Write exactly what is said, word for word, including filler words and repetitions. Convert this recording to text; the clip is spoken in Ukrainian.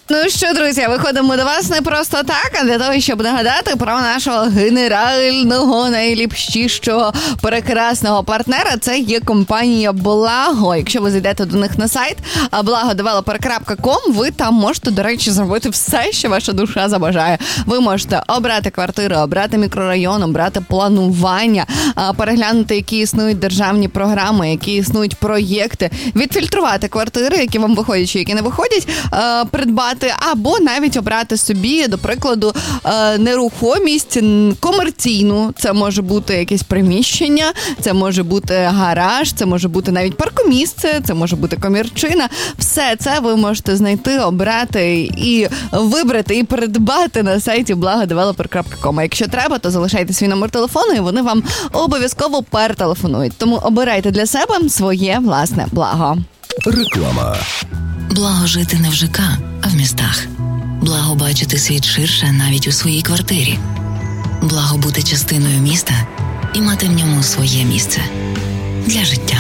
Ну що, друзі, виходимо до вас не просто так, а для того, щоб нагадати про нашого генерального, найліпшішого, прекрасного партнера. Це є компанія Благо. Якщо ви зайдете до них на сайт благо девелопер крапка ком, ви там можете, до речі, зробити все, що ваша душа забажає. Ви можете обрати квартиру, обрати мікрорайон, обрати планування, переглянути, які існують державні програми, які існують проєкти, відфільтрувати квартири, які вам виходять чи які не виходять, придбати або навіть обрати собі, до прикладу, нерухомість комерційну. Це може бути якесь приміщення, це може бути гараж, це може бути навіть паркомісце, це може бути комірчина. Все це ви можете знайти, обрати і вибрати, і придбати на сайті благо девелопер крапка ком. А якщо треба, то залишайте свій номер телефону, і вони вам обов'язково перетелефонують. Тому обирайте для себе своє власне благо. Реклама. Благо жити не в ЖК, а в містах. Благо бачити світ ширше навіть у своїй квартирі. Благо бути частиною міста і мати в ньому своє місце для життя.